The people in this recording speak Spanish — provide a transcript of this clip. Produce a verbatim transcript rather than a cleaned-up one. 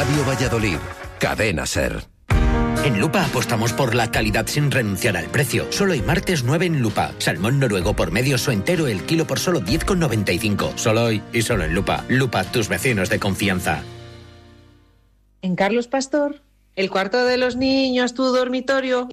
Radio Valladolid. Cadena SER. En Lupa apostamos por la calidad sin renunciar al precio. Solo hoy martes nueve en Lupa. Salmón noruego por medios o entero el kilo por solo diez con noventa y cinco. Solo hoy y solo en Lupa. Lupa, tus vecinos de confianza. En Carlos Pastor, el cuarto de los niños, tu dormitorio.